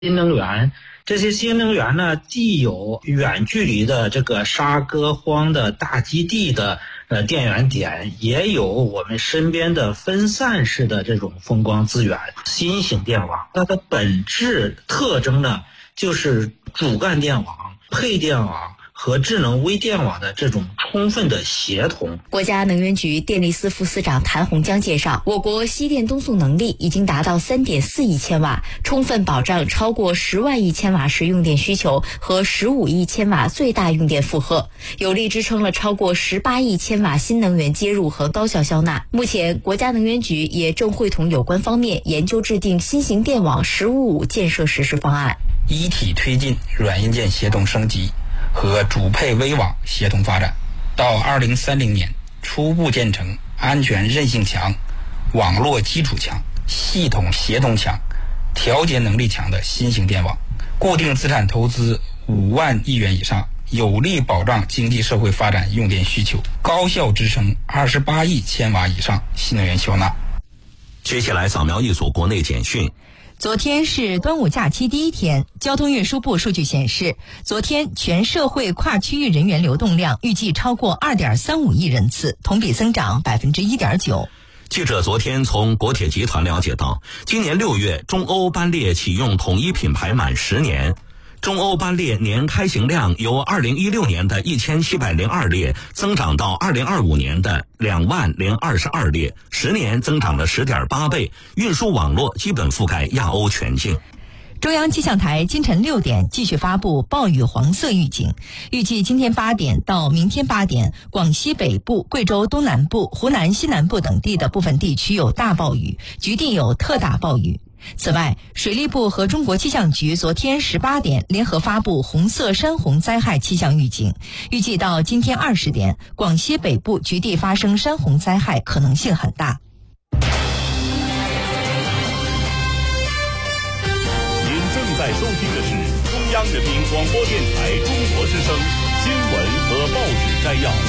新能源。这些新能源呢，既有远距离的这个沙割荒的大基地的电源点，也有我们身边的分散式的这种风光资源。新型电网它的本质特征呢，就是主干电网、配电网和智能微电网的这种充分的协同。 国家能源局电力司副司长谭洪江介绍，我国西电东送能力已经达到3.4亿千瓦，充分保障超过10万亿千瓦时用电需求和15亿千瓦最大用电负荷，有力支撑了超过18亿千瓦新能源接入和高效消纳。目前，国家能源局也正会同有关方面研究制定新型电网“15+5”建设实施方案， 一体推进软硬件协同升级和主配微网协同发展，到2030年初步建成安全韧性强、网络基础强、系统协同强、调节能力强的新型电网，固定资产投资5万亿元以上，有力保障经济社会发展用电需求，高效支撑28亿千瓦以上新能源消纳。 接下来扫描一组国内简讯。 昨天是端午假期第一天，交通运输部数据显示，昨天全社会跨区域人员流动量预计超过2.35亿人次，同比增长1.9%。 记者昨天从国铁集团了解到，今年6月中欧班列启用统一品牌满10年。中欧班列年开行量由2016年的1702列增长到2025年的20022列，10年增长了10.8倍，运输网络基本覆盖亚欧全境。 中央气象台今晨6点继续发布暴雨黄色预警，预计今天8点到明天8点，广西北部、贵州东南部、湖南西南部等地的部分地区有大暴雨，局地有特大暴雨。此外，水利部和中国气象局昨天18点联合发布红色山洪灾害气象预警，预计到今天20点，广西北部局地发生山洪灾害可能性很大。 您正在收听的是中央人民广播电台中国之声新闻和报纸摘要。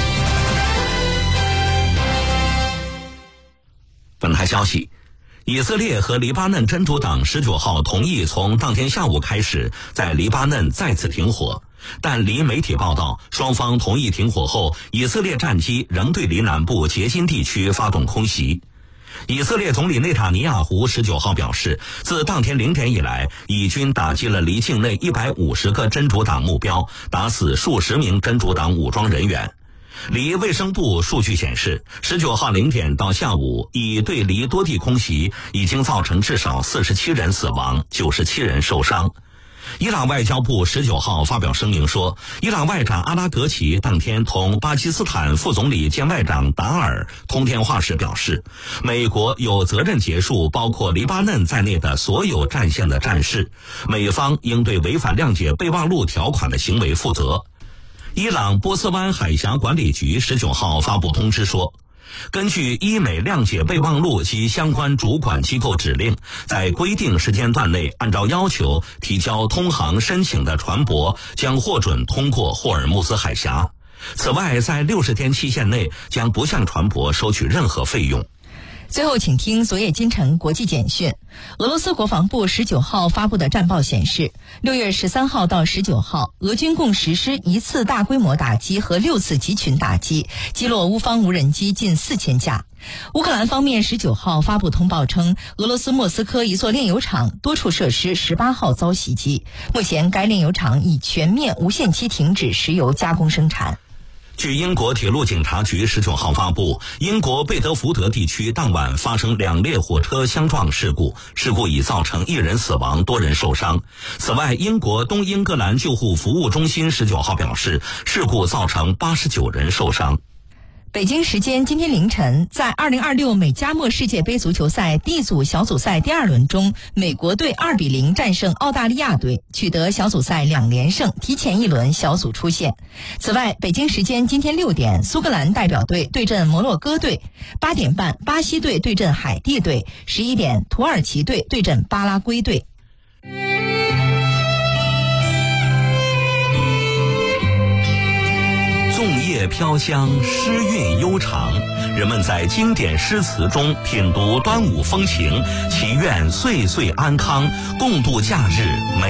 本台消息，以色列和黎巴嫩真主党19号同意从当天下午开始在黎巴嫩再次停火，但黎媒体报道，双方同意停火后，以色列战机仍对黎南部杰辛地区发动空袭。以色列总理内塔尼亚胡19号表示，自当天0点以来，以军打击了黎境内150个真主党目标，打死数十名真主党武装人员。黎卫生部数据显示，19号0点到下午，以对黎多地空袭已经造成至少47人死亡，97人受伤。伊朗外交部19号发表声明说，伊朗外长阿拉格齐当天同巴基斯坦副总理兼外长达尔通电话时表示，美国有责任结束包括黎巴嫩在内的所有战线的战事，美方应对违反谅解备忘录条款的行为负责。伊朗波斯湾海峡管理局19号发布通知说，根据伊美谅解备忘录及相关主管机构指令，在规定时间段内按照要求提交通航申请的船舶将获准通过霍尔木兹海峡。此外，在60天期限内将不向船舶收取任何费用。 最后请听昨夜今晨国际简讯。俄罗斯国防部19号发布的战报显示，6月13号到19号，俄军共实施1次大规模打击和6次集群打击，击落乌方无人机近4000架。乌克兰方面19号发布通报称，俄罗斯莫斯科一座炼油厂多处设施18号遭袭击，目前该炼油厂已全面无限期停止石油加工生产。 据英国铁路警察局19号发布，英国贝德福德地区当晚发生2列火车相撞事故，事故已造成1人死亡，多人受伤。此外，英国东英格兰救护服务中心19号表示，事故造成89人受伤。 北京时间今天凌晨，在2026美加墨世界杯足球赛 D 组小组赛第2轮中，美国队2-0战胜澳大利亚队，取得小组赛2连胜，提前1轮小组出线。此外，北京时间今天6点，苏格兰代表队对阵摩洛哥队；8点半，巴西队对阵海地队；11点，土耳其队对阵巴拉圭队。 纵夜乐飘香，诗韵悠长。人们在经典诗词中品读端午风情，祈愿岁岁安康，共度假日。